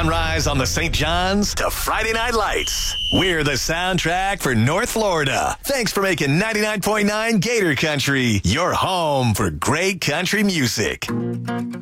sunrise on the St. John's to Friday Night Lights. We're the soundtrack for North Florida. Thanks for making 99.9 Gator Country your home for great country music.